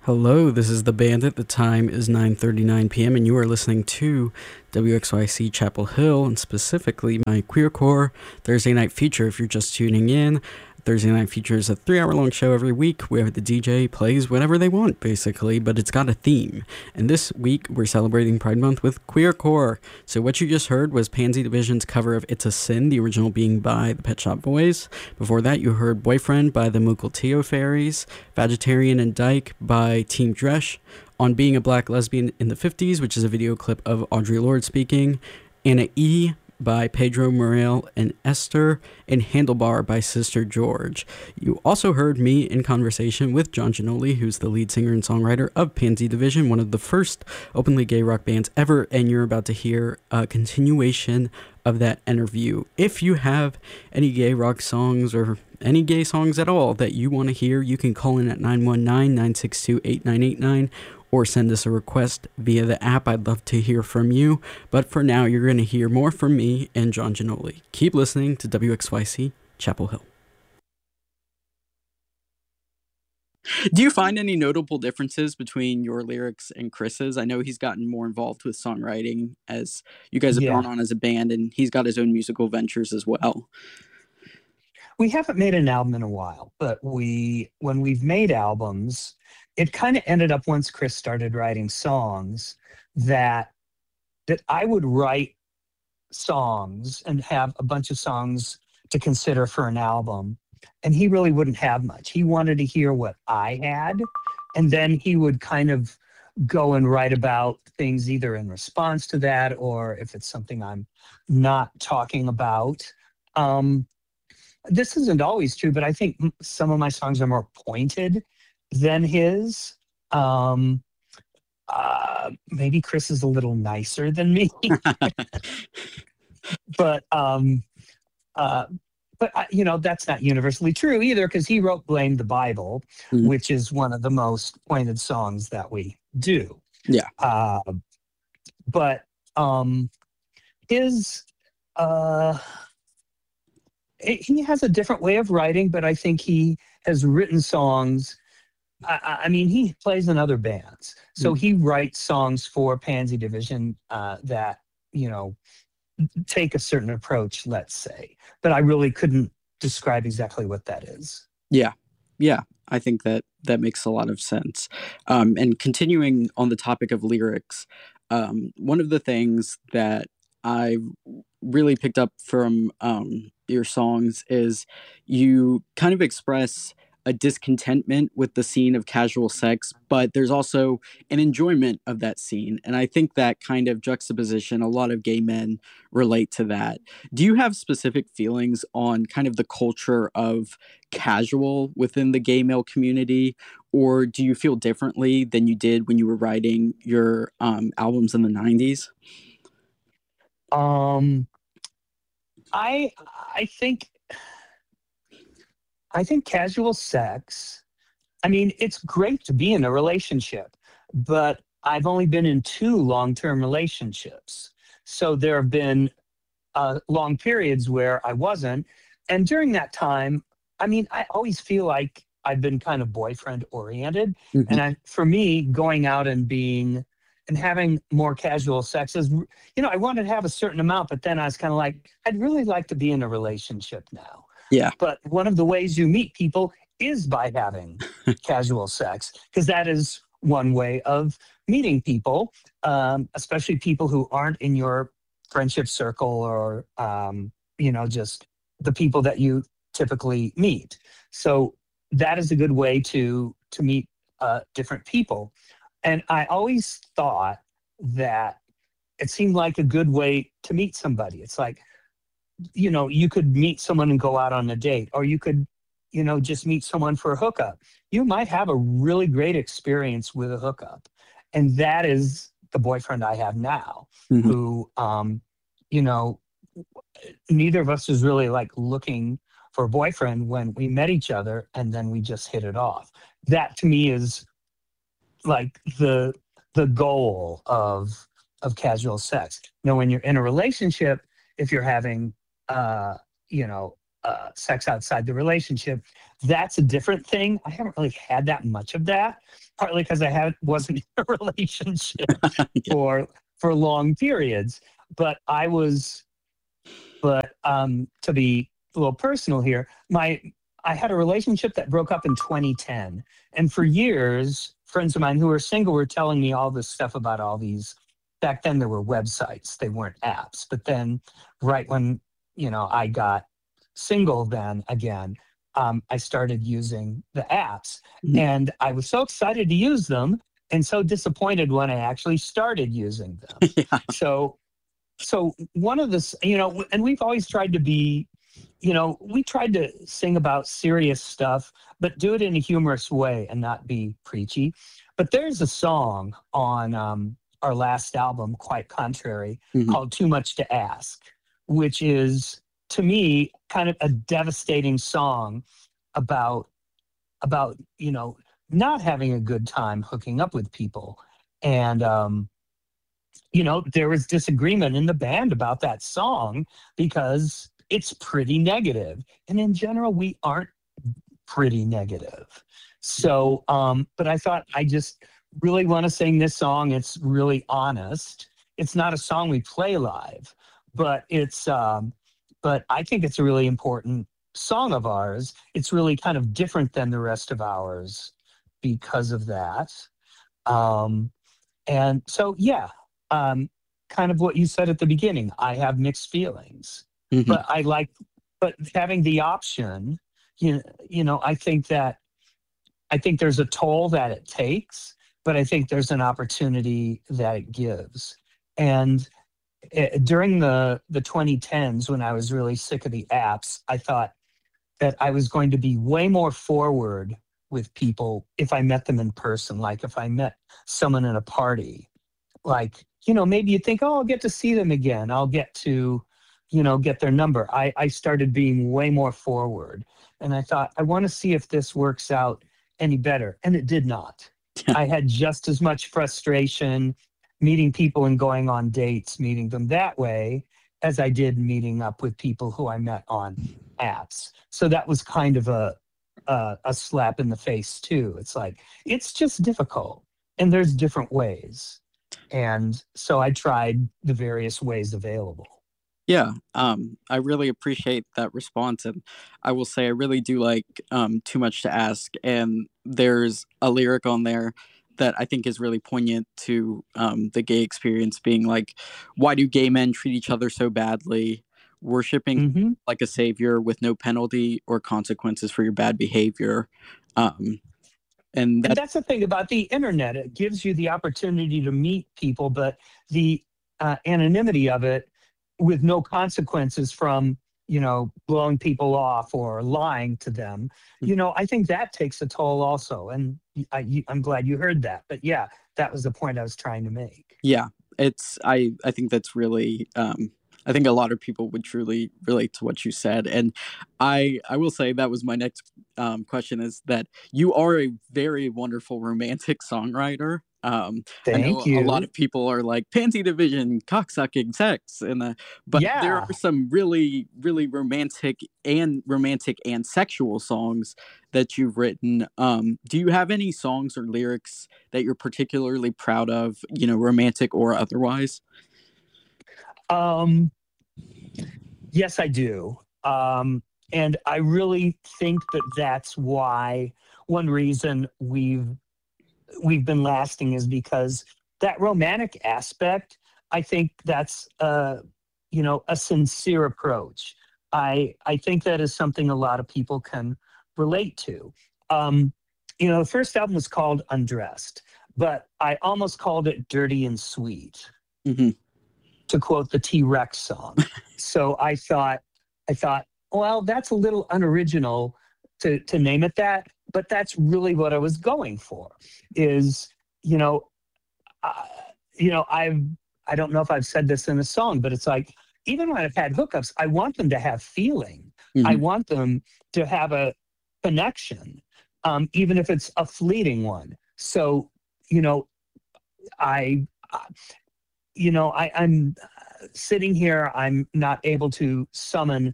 Hello, this is The Bandit. The time is 9:39 p.m. and you are listening to WXYC Chapel Hill, and specifically my Queercore Thursday night feature. If you're just tuning in, Thursday night feature is a 3-hour long show every week where the DJ plays whatever they want, basically, but it's got a theme. And this week we're celebrating Pride Month with Queercore. So what you just heard was Pansy Division's cover of It's a Sin, the original being by the Pet Shop Boys. Before that you heard Boyfriend by the Mukilteo Fairies, Vegetarian and Dyke by Team Dresch, On Being a Black Lesbian in the 50s, which is a video clip of Audre Lorde speaking, Anna E by Pedro Morel and Esther, and Handlebar by Sister George. You also heard me in conversation with John Ginoli, who's the lead singer and songwriter of Pansy Division, one of the first openly gay rock bands ever, and you're about to hear a continuation of that interview. If you have any gay rock songs or any gay songs at all that you want to hear, you can call in at 919-962-8989 or send us a request via the app. I'd love to hear from you. But for now, you're going to hear more from me and John Ginoli. Keep listening to WXYC Chapel Hill. Do you find any notable differences between your lyrics and Chris's? I know he's gotten more involved with songwriting as you guys have gone on as a band, and he's got his own musical ventures as well. We haven't made an album in a while, but when we've made albums, it kind of ended up once Chris started writing songs that I would write songs and have a bunch of songs to consider for an album. And he really wouldn't have much. He wanted to hear what I had. And then he would kind of go and write about things either in response to that or if it's something I'm not talking about. This isn't always true, but I think some of my songs are more pointed than his. Maybe Chris is a little nicer than me. But that's not universally true either, because he wrote Blame the Bible, which is one of the most pointed songs that we do. Yeah. But his... he has a different way of writing, but I think he has written songs. I mean, he plays in other bands. So he writes songs for Pansy Division that, take a certain approach, let's say. But I really couldn't describe exactly what that is. Yeah. I think that makes a lot of sense. And continuing on the topic of lyrics, one of the things that I really picked up from your songs is you kind of express a discontentment with the scene of casual sex, but there's also an enjoyment of that scene. And I think that kind of juxtaposition, a lot of gay men relate to that. Do you have specific feelings on kind of the culture of casual within the gay male community, or do you feel differently than you did when you were writing your albums in the 90s? I think casual sex, I mean, it's great to be in a relationship, but I've only been in 2 long-term relationships. So there have been long periods where I wasn't. And during that time, I mean, I always feel like I've been kind of boyfriend oriented. Mm-hmm. And for me, going out and having more casual sex is, I wanted to have a certain amount, but then I was kind of like, I'd really like to be in a relationship now. Yeah. But one of the ways you meet people is by having casual sex, because that is one way of meeting people, especially people who aren't in your friendship circle or, just the people that you typically meet. So that is a good way to meet different people. And I always thought that it seemed like a good way to meet somebody. It's like, you could meet someone and go out on a date, or you could, just meet someone for a hookup. You might have a really great experience with a hookup. And that is the boyfriend I have now, who, neither of us was really like looking for a boyfriend when we met each other, and then we just hit it off. That to me is like the goal of casual sex. When you're in a relationship, if you're having sex outside the relationship. That's a different thing. I haven't really had that much of that, partly because wasn't in a relationship Yeah. for long periods. But to be a little personal here, I had a relationship that broke up in 2010, and for years, friends of mine who were single were telling me all this stuff about all these. Back then, there were websites; they weren't apps. But then, right when I got single, then again, I started using the apps, Mhm. and I was so excited to use them, and so disappointed when I actually started using them. Yeah. So one of the and we've always tried to be, we tried to sing about serious stuff, but do it in a humorous way and not be preachy. But there's a song on our last album, Quite Contrary, Mhm. called Too Much to Ask, which is, to me, kind of a devastating song about not having a good time hooking up with people. And there was disagreement in the band about that song because it's pretty negative. And in general, we aren't pretty negative. So, but I thought I just really want to sing this song. It's really honest. It's not a song we play live, but but I think it's a really important song of ours. It's really kind of different than the rest of ours because of that. Um, and so, yeah, um, kind of what you said at the beginning. I have mixed feelings, Mhm. but but having the option, I think there's a toll that it takes, but I think there's an opportunity that it gives. And during the 2010s, when I was really sick of the apps, I thought that I was going to be way more forward with people if I met them in person. Like if I met someone at a party, like, maybe you think, oh, I'll get to see them again. I'll get to, get their number. I started being way more forward. And I thought, I want to see if this works out any better. And it did not. I had just as much frustration meeting people and going on dates, meeting them that way, as I did meeting up with people who I met on apps. So that was kind of a slap in the face too. It's like, it's just difficult, and there's different ways. And so I tried the various ways available. Yeah, I really appreciate that response, and I will say I really do like "Too Much to Ask," and there's a lyric on there that I think is really poignant to the gay experience, being like, "Why do gay men treat each other so badly? Worshipping Hmm. like a savior with no penalty or consequences for your bad behavior." Um, and And that, that's the thing about the internet. It gives you the opportunity to meet people, but the anonymity of it with no consequences from, blowing people off or lying to them, I think that takes a toll also. And I'm glad you heard that. But yeah, that was the point I was trying to make. yeah, I think that's really I think a lot of people would truly relate to what you said, and I will say that was my next question, is that you are a very wonderful romantic songwriter. I Thank know a lot you. of people are like Pansy Division, cocksucking sex, and but there Yeah. are some really really romantic and sexual songs that you've written. Do you have any songs or lyrics that you're particularly proud of, romantic or otherwise? Um, yes, I do. And I really think that that's why one reason we've been lasting is because that romantic aspect, I think that's a sincere approach. I think that is something a lot of people can relate to. Um, the first album was called Undressed, but I almost called it Dirty and Sweet, Hmm. to quote the T-Rex song. So I thought, well, that's a little unoriginal to name it that, but that's really what I was going for. Is you know, uh, I don't know if I've said this in a song, but it's like even when I've had hookups, I want them to have feeling. I Hmm. want them to have a connection, even if it's a fleeting one. So you know, I I'm sitting here. I'm not able to summon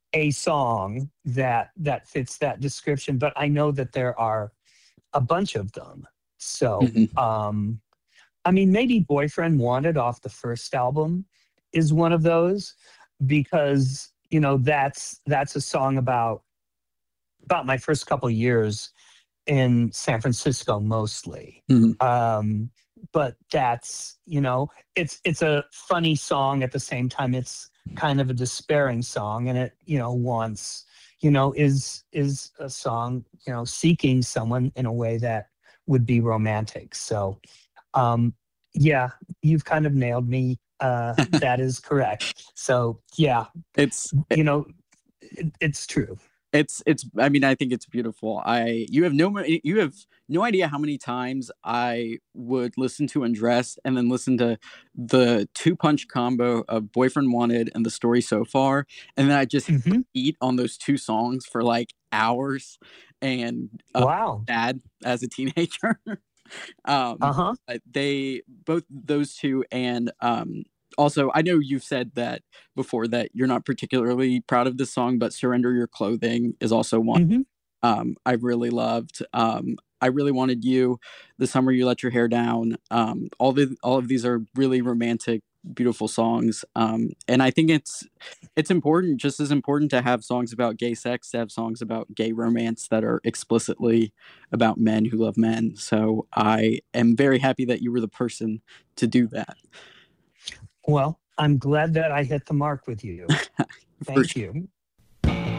a song that fits that description, but I know that there are a bunch of them. So, Mhm. I mean, maybe Boyfriend Wanted off the first album is one of those, because that's a song about my first couple years in San Francisco mostly. Mhm. But that's, it's a funny song at the same time. It's kind of a despairing song, and it, wants, is a song, seeking someone in a way that would be romantic. So, um, yeah, you've kind of nailed me. That is correct. So, yeah, It's you know, it's true. it's I mean, I think it's beautiful. You have no idea how many times I would listen to Undressed and then listen to the two punch combo of Boyfriend Wanted and The Story So Far, and then I just Hmm. eat on those two songs for like hours, and Wow. sad as a teenager. um Uh-huh. they both those two, and also I know you've said that before, that you're not particularly proud of this song, but Surrender Your Clothing is also one Hmm. I really loved. I Really Wanted You, The Summer You Let Your Hair Down. All of these are really romantic, beautiful songs. And I think it's important, just as important, to have songs about gay sex, to have songs about gay romance that are explicitly about men who love men. So I am very happy that you were the person to do that. Well, I'm glad that I hit the mark with you. For Thank you.